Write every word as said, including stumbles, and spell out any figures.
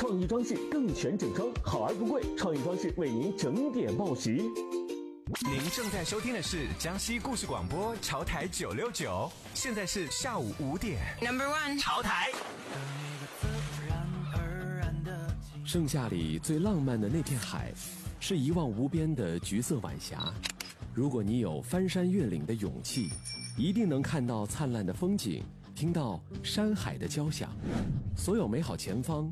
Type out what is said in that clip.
创意装饰更全整装，好而不贵，创意装饰为您整点报时。 您正在收听的是江西故事广播潮台九六九，现在是下午五点。 Number one， 潮台。 盛夏里最浪漫的那片海，是一望无边的橘色晚霞。如果你有翻山越岭的勇气，一定能看到灿烂的风景，听到山海的交响。所有美好前方